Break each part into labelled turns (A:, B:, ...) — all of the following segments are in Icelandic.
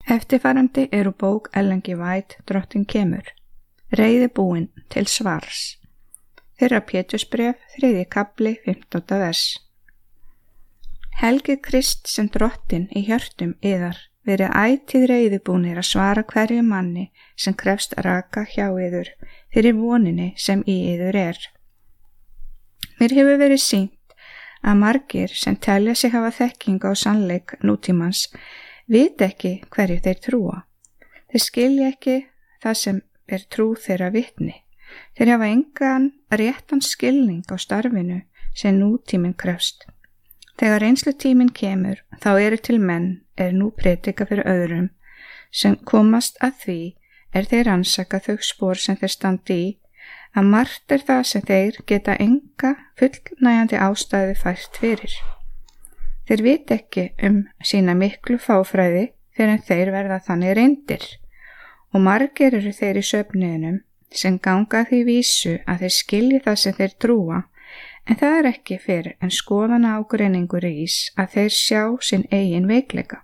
A: Eftirfarandi eru bók Ellen G. White, Drottinn kemur, reiðubúin til svars. Þeirra Pétursbréf, 3. kafli, 15. vers. Helgið Krist sem Drottinn í hjörtum yðar, verið ætíð reiðubúnir að svara hverju manni sem krefst raka hjá yður fyrir voninni sem í yður er. Mér hefur verið sýnt að margir sem telja sig hafa þekkingu á sannleik nútímans vit ekki hverju þeir trúa. Þeir skilja ekki það sem ber trú þeirra vitni. Þeir hafa engan réttan skilning á starfinu sem nútíminn krefst. Þegar reynslutíminn kemur, þá eru til menn nú predika fyrir öðrum sem komast að því þeir rannsaka þau spor sem þeir standi í, að margt það sem þeir geta enga fullnægjandi ástæðu fært fyrir. Þeir vita ekki sína miklu fáfræði fyrir en þeir verða þannig reyndir, og margir eru þeir í söfnuðinum sem ganga því vísu að þeir skilji það sem þeir trúa, en það er ekki fyrir en skoðana ágreiningur ís að þeir sjá sinn eigin veikleika.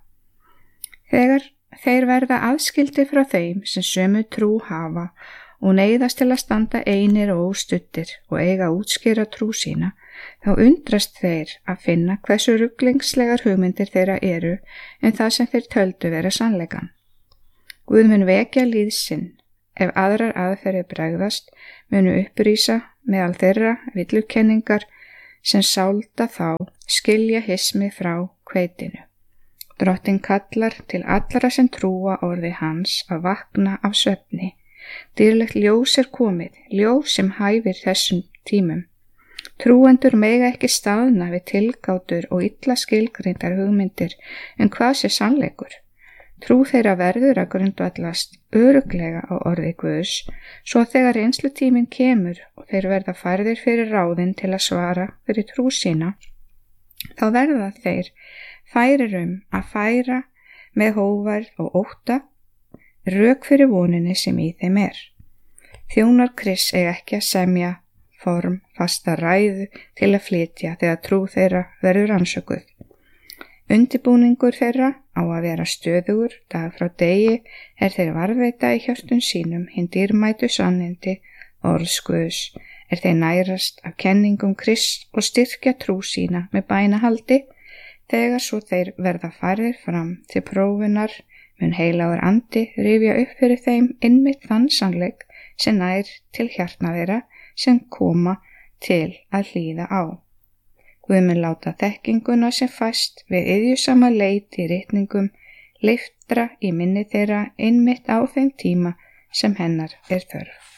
A: Þegar þeir verða aðskildir frá þeim sem sömu trú hafa og neyðast til að standa einir og óstuddir og eiga að útskýra trú sína, þá undrast þeir að finna hversu ruglingslegar hugmyndir þeirra eru en það sem þeir töldu vera sannleikan. Guð mun vekja líð sinn, ef aðrar aðferðir bregðast, munu upprísa meðal þeirra villukenningar sem sálda þá skilja hismi frá hveitinu. Drottinn kallar til allra sem trúa orði hans að vakna af svefni. Dýrlegt ljós komið, ljós sem hæfir þessum tímum. Trúendur mega ekki staðna við tilgátur og illa skilgreindar hugmyndir hvað sé sannleikur. Trú þeirra verður að grundvallast örugglega á orði Guðs, svo þegar reynslutíminn kemur og þeir verða færðir fyrir ráðin til að svara fyrir trú sína, þá verða þeir færir að færa með hógværð og ótta rök fyrir voninni sem í þeim er. Þjónar Krists eiga ekki að semja form fasta ræðu til að flytja þegar trú þeirra verður rannsökuð. Undirbúningur þeirra á að vera stöðugur dag frá degi þeir varðveita í hjörtum sínum hinn dýrmætu sannindi orðs Guðs, þeir nærast af kenningum Krists og styrkja trú sína með bænahaldi. Þegar svo þeir verða færðir fram til prófunar mun heilagur andi rifja upp fyrir þeim einmitt þann sannleik sem nær til hjartna þeirra sem koma til að hlýða á. Guð mun láta þekkinguna sem fæst við iðjusama leit í ritningum leiftra í minni þeirra einmitt á þeim tíma sem hennar er þörf.